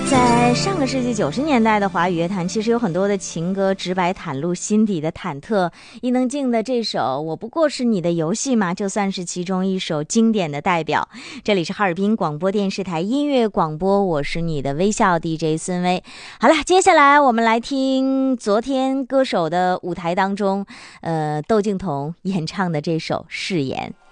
在上个世纪90年代的华语乐坛，其实有很多的情歌直白袒露心底的忐忑。伊能静的这首《我不过是你的游戏嘛》就算是其中一首经典的代表。这里是哈尔滨广播电视台音乐广播，我是你的微笑 DJ 孙薇。好了，接下来我们来听昨天歌手的舞台当中，窦靖童演唱的这首《誓言》。